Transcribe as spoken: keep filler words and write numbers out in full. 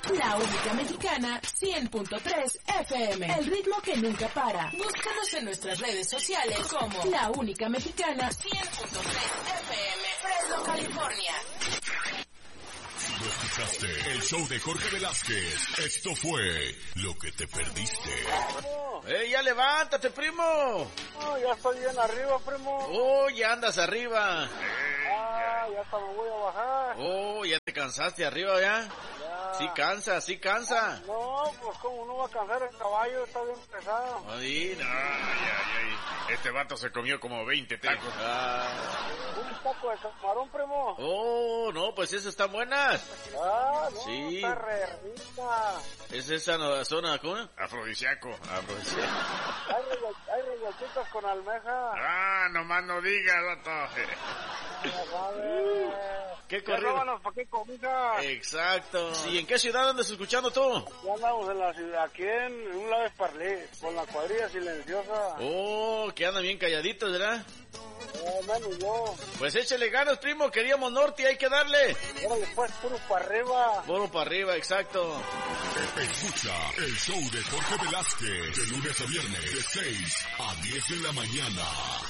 La única mexicana, cien punto tres F M. El ritmo que nunca para. Búscanos en nuestras redes sociales como La Única Mexicana, cien punto tres F M. Fresno, California. ¿No escuchaste el show de Jorge Velázquez? Esto fue Lo que te perdiste. ¡Eh, ya levántate, primo! No, ya estoy bien arriba, primo. ¡Oh, ya andas arriba! Ah, ya hasta me voy a bajar. ¡Oh, ya te cansaste arriba ya! Ya. Sí cansa, sí cansa. No, pues como no va a cansar el caballo, está bien pesado. Ay, no. Ay, ay, ay. Este vato se comió como veinte tacos. Ah. Un taco de camarón, primo. Oh, no, pues esas están buenas. Ah, no, Sí. está re rica. Es esa no- zona, ¿cómo? Afrodisíaco. Afrodisíaco. Hay, rego- hay reguachitas con almeja. Ah, nomás no digas, vato. Ya sabes. ¿Qué Ya corrido? róbanos pa' qué comida. Exacto. ¿Y en qué ciudad andas escuchando tú? Ya andamos en la ciudad, aquí en un lado de Parlé, con la cuadrilla silenciosa. Oh, que andan bien calladitos, ¿verdad? Eh, menos yo. Pues échale ganas, primo, queríamos norte, hay que darle. Ahora después puro para arriba. Boro para arriba, exacto. Escucha el show de Jorge Velázquez de lunes a viernes de seis a diez de la mañana.